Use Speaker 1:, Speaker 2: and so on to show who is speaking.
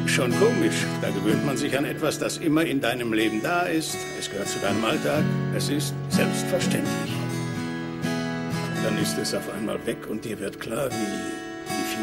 Speaker 1: Schon komisch. Da gewöhnt man sich an etwas, das immer in deinem Leben da ist. Es gehört zu deinem Alltag. Es ist selbstverständlich. Dann ist es auf einmal weg und dir wird klar, wie